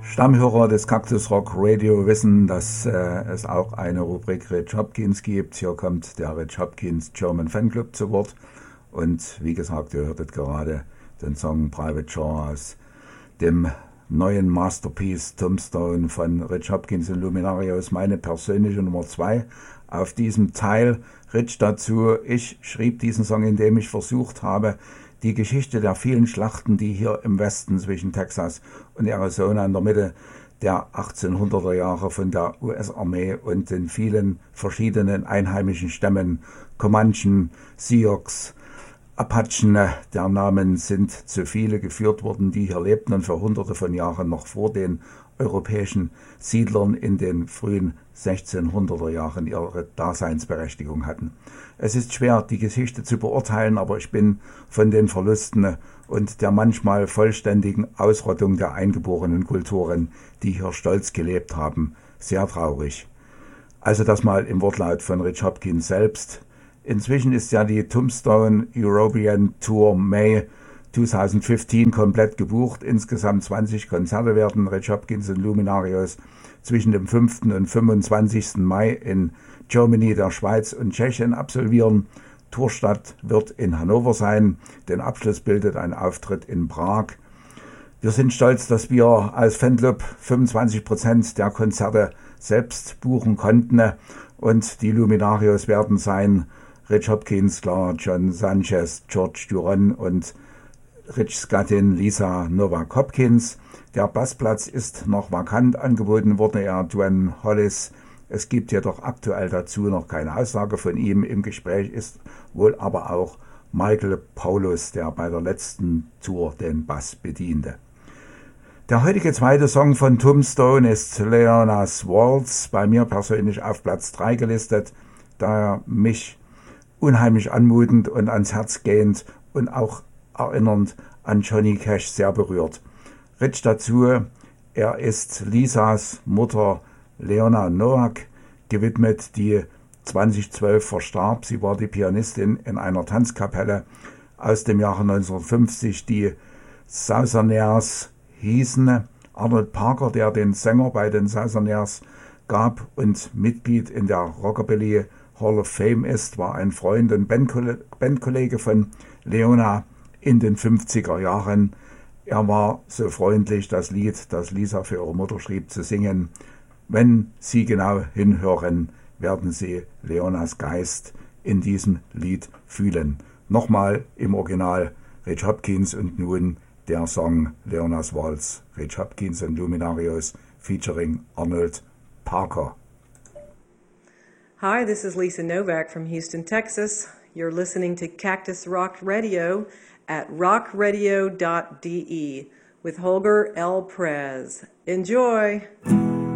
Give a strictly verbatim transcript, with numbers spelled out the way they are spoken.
Stammhörer des Cactus Rock Radio wissen, dass äh, es auch eine Rubrik Rich Hopkins gibt. Hier kommt der Rich Hopkins German Fanclub zu Wort. Und wie gesagt, ihr hörtet gerade den Song Private Shore aus dem neuen Masterpiece Tombstone von Rich Hopkins und Luminarios, meine persönliche Nummer zwei auf diesem Teil. Rich dazu, ich schrieb diesen Song, indem ich versucht habe, die Geschichte der vielen Schlachten, die hier im Westen zwischen Texas und Arizona in der Mitte der achtzehnhunderter Jahre von der U S-Armee und den vielen verschiedenen einheimischen Stämmen, Comanchen, Sioux, Apachen, der Namen sind zu viele geführt worden, die hier lebten und für hunderte von Jahren noch vor den europäischen Siedlern in den frühen sechzehnhunderter Jahren ihre Daseinsberechtigung hatten. Es ist schwer, die Geschichte zu beurteilen, aber ich bin von den Verlusten und der manchmal vollständigen Ausrottung der eingeborenen Kulturen, die hier stolz gelebt haben, sehr traurig. Also das mal im Wortlaut von Rich Hopkins selbst. Inzwischen ist ja die Tombstone European Tour May zwanzig fünfzehn komplett gebucht. Insgesamt zwanzig Konzerte werden Rich Hopkins und Luminarios zwischen dem fünften und fünfundzwanzigsten Mai in Germany, der Schweiz und Tschechien absolvieren. Tourstadt wird in Hannover sein. Den Abschluss bildet ein Auftritt in Prag. Wir sind stolz, dass wir als Fanclub fünfundzwanzig Prozent der Konzerte selbst buchen konnten. Und die Luminarios werden sein Rich Hopkins, klar, John Sanchez, George Duron und Richs Gattin Lisa Novak Hopkins. Der Bassplatz ist noch vakant, angeboten wurde er Dwan Hollis. Es gibt jedoch aktuell dazu noch keine Aussage von ihm. Im Gespräch ist wohl aber auch Michael Paulus, der bei der letzten Tour den Bass bediente. Der heutige zweite Song von Tombstone ist Leona's Waltz, bei mir persönlich auf Platz drei gelistet, da er mich unheimlich anmutend und ans Herz gehend und auch erinnernd an Johnny Cash sehr berührt. Rich dazu, er ist Lisas Mutter Leona Nowak gewidmet, die zweitausendzwölf verstarb. Sie war die Pianistin in einer Tanzkapelle aus dem Jahre neunzehnhundertfünfzig, die Southerners hießen. Arnold Parker, der den Sänger bei den Southerners gab und Mitglied in der Rockabilly Hall of Fame ist, war ein Freund und Bandkollege von Leona in den fünfziger Jahren. Er war so freundlich, das Lied, das Lisa für ihre Mutter schrieb, zu singen. Wenn Sie genau hinhören, werden Sie Leonas Geist in diesem Lied fühlen. Nochmal im Original Rich Hopkins und nun der Song Leona's Waltz, Rich Hopkins und Luminarios featuring Arnold Parker. Hi, this is Lisa Novak from Houston, Texas. You're listening to Cactus Rock Radio at rock radio dot d e with Holger L. Prez. Enjoy!